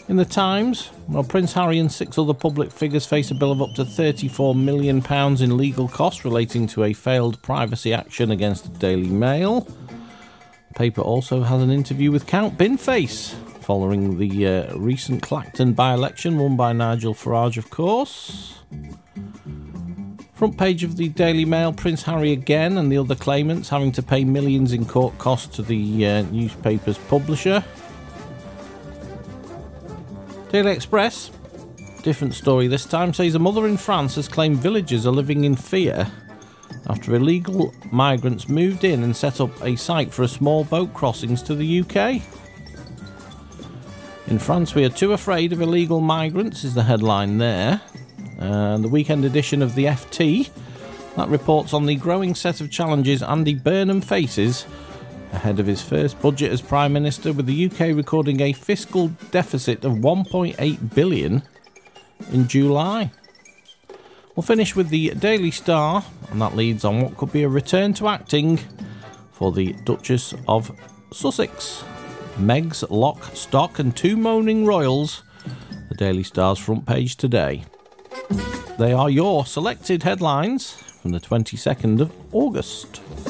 In the Times, well, Prince Harry and 6 other public figures face a bill of up to £34 million in legal costs relating to a failed privacy action against the Daily Mail. The paper also has an interview with Count Binface, following the recent Clacton by-election won by Nigel Farage, of course. Front page of the Daily Mail, Prince Harry again and the other claimants having to pay millions in court costs to the newspaper's publisher. Daily Express, different story this time, says a mother in France has claimed villagers are living in fear after illegal migrants moved in and set up a site for a small boat crossings to the UK. In France, we are too afraid of illegal migrants, is the headline there. The weekend edition of the FT, that reports on the growing set of challenges Andy Burnham faces ahead of his first budget as Prime Minister, with the UK recording a fiscal deficit of £1.8 billion in July. We'll finish with the Daily Star, and that leads on what could be a return to acting for the Duchess of Sussex. Meg's lock, stock and 2 moaning royals, the Daily Star's front page today. They are your selected headlines from the 22nd of August.